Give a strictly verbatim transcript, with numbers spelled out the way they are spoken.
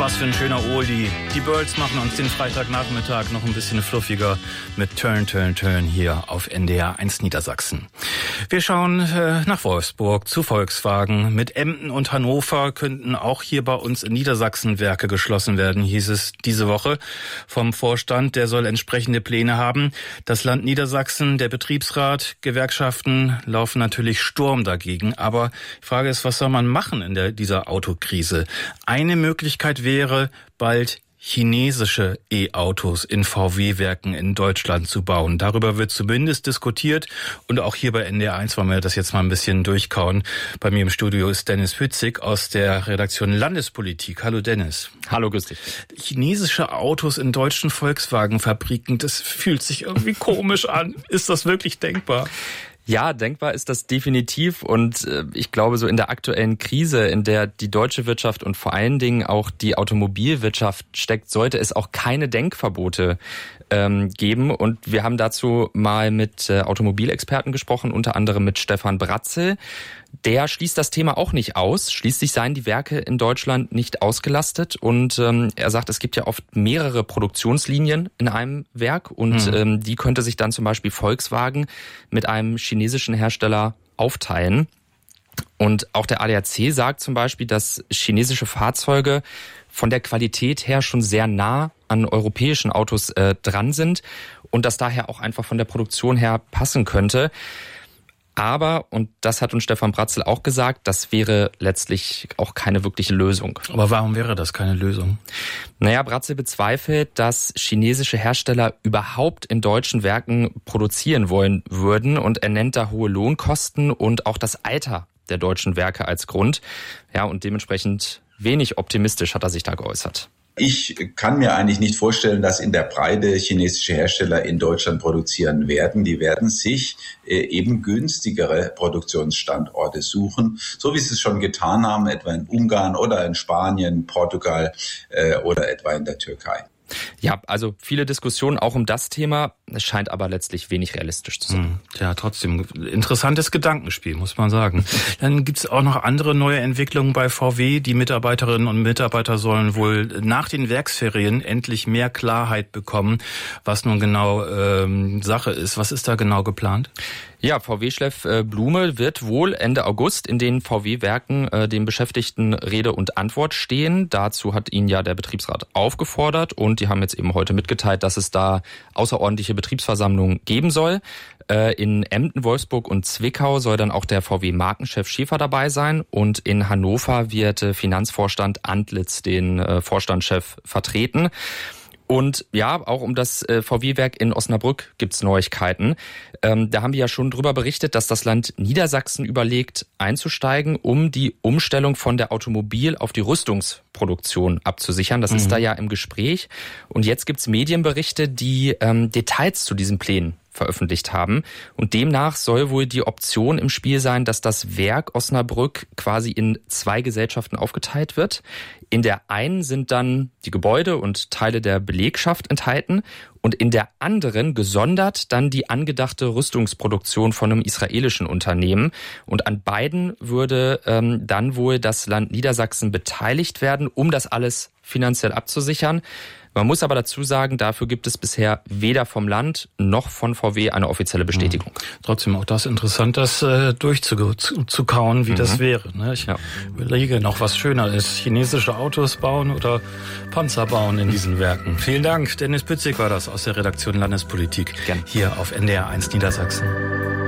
Was für ein schöner Oldie. Die Birds machen uns den Freitagnachmittag noch ein bisschen fluffiger mit Turn, Turn, Turn hier auf N D R eins Niedersachsen. Wir schauen äh, nach Wolfsburg zu Volkswagen. Mit Emden und Hannover könnten auch hier bei uns in Niedersachsen Werke geschlossen werden, hieß es diese Woche vom Vorstand. Der soll entsprechende Pläne haben. Das Land Niedersachsen, der Betriebsrat, Gewerkschaften laufen natürlich Sturm dagegen. Aber die Frage ist, was soll man machen in der, dieser Autokrise? Eine Möglichkeit wäre, bald chinesische E-Autos in V W-Werken in Deutschland zu bauen. Darüber wird zumindest diskutiert und auch hier bei N D R eins wollen wir das jetzt mal ein bisschen durchkauen. Bei mir im Studio ist Dennis Pützig aus der Redaktion Landespolitik. Hallo Dennis. Hallo, grüß dich. Chinesische Autos in deutschen Volkswagen-Fabriken, das fühlt sich irgendwie komisch an. Ist das wirklich denkbar? Ja, denkbar ist das definitiv und äh, ich glaube, so in der aktuellen Krise, in der die deutsche Wirtschaft und vor allen Dingen auch die Automobilwirtschaft steckt, sollte es auch keine Denkverbote ähm, geben. Und wir haben dazu mal mit äh, Automobilexperten gesprochen, unter anderem mit Stefan Bratzel. Der schließt das Thema auch nicht aus. Schließlich seien die Werke in Deutschland nicht ausgelastet. Und ähm, er sagt, es gibt ja oft mehrere Produktionslinien in einem Werk. Und mhm. ähm, die könnte sich dann zum Beispiel Volkswagen mit einem chinesischen Hersteller aufteilen. Und auch der A D A C sagt zum Beispiel, dass chinesische Fahrzeuge von der Qualität her schon sehr nah an europäischen Autos äh, dran sind. Und das daher auch einfach von der Produktion her passen könnte. Aber, und das hat uns Stefan Bratzel auch gesagt, das wäre letztlich auch keine wirkliche Lösung. Aber warum wäre das keine Lösung? Naja, Bratzel bezweifelt, dass chinesische Hersteller überhaupt in deutschen Werken produzieren wollen würden. Und er nennt da hohe Lohnkosten und auch das Alter der deutschen Werke als Grund. Ja, und dementsprechend wenig optimistisch hat er sich da geäußert. Ich kann mir eigentlich nicht vorstellen, dass in der Breite chinesische Hersteller in Deutschland produzieren werden. Die werden sich äh, eben günstigere Produktionsstandorte suchen, so wie sie es schon getan haben, etwa in Ungarn oder in Spanien, Portugal äh, oder etwa in der Türkei. Ja, also viele Diskussionen auch um das Thema. Es scheint aber letztlich wenig realistisch zu sein. Ja, trotzdem interessantes Gedankenspiel, muss man sagen. Dann gibt's auch noch andere neue Entwicklungen bei V W. Die Mitarbeiterinnen und Mitarbeiter sollen wohl nach den Werksferien endlich mehr Klarheit bekommen, was nun genau ähm, Sache ist. Was ist da genau geplant? Ja, V W-Chef Blume wird wohl Ende August in den V W-Werken äh, den Beschäftigten Rede und Antwort stehen. Dazu hat ihn ja der Betriebsrat aufgefordert und die haben jetzt eben heute mitgeteilt, dass es da außerordentliche Betriebsversammlungen geben soll. Äh, in Emden, Wolfsburg und Zwickau soll dann auch der V W-Markenchef Schäfer dabei sein und in Hannover wird äh, Finanzvorstand Antlitz den äh, Vorstandschef vertreten. Und ja, auch um das äh, V W-Werk in Osnabrück gibt's Neuigkeiten. Ähm, da haben wir ja schon drüber berichtet, dass das Land Niedersachsen überlegt, einzusteigen, um die Umstellung von der Automobil- auf die Rüstungsproduktion abzusichern. Das mhm. ist da ja im Gespräch. Und jetzt gibt's Medienberichte, die ähm, Details zu diesen Plänen veröffentlicht haben. Und demnach soll wohl die Option im Spiel sein, dass das Werk Osnabrück quasi in zwei Gesellschaften aufgeteilt wird. In der einen sind dann die Gebäude und Teile der Belegschaft enthalten und in der anderen gesondert dann die angedachte Rüstungsproduktion von einem israelischen Unternehmen. Und an beiden würde ähm, dann wohl das Land Niedersachsen beteiligt werden, um das alles finanziell abzusichern. Man muss aber dazu sagen, dafür gibt es bisher weder vom Land noch von V W eine offizielle Bestätigung. Mhm. Trotzdem auch das interessant, das äh, durchzukauen, wie mhm. das wäre. Ne? Ich ja. überlege noch, was schöner ist, chinesische Autos bauen oder Panzer bauen in diesen Werken. Vielen Dank, Dennis Pützig war das aus der Redaktion Landespolitik. Gerne. Hier auf N D R eins Niedersachsen.